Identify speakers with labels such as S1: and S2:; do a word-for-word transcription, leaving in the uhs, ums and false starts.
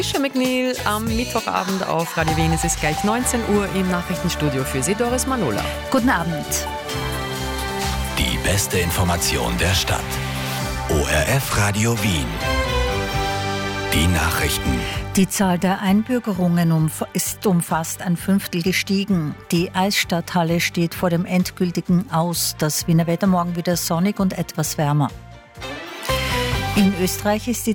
S1: Fischer McNeil am Mittwochabend auf Radio Wien. Es ist gleich neunzehn Uhr im Nachrichtenstudio für Sie, Doris Manola.
S2: Guten Abend.
S3: Die beste Information der Stadt. O R F Radio Wien. Die Nachrichten.
S2: Die Zahl der Einbürgerungen umf- ist um fast ein Fünftel gestiegen. Die Eisstadthalle steht vor dem endgültigen Aus. Das Wiener Wetter morgen wieder sonnig und etwas wärmer. In Österreich ist die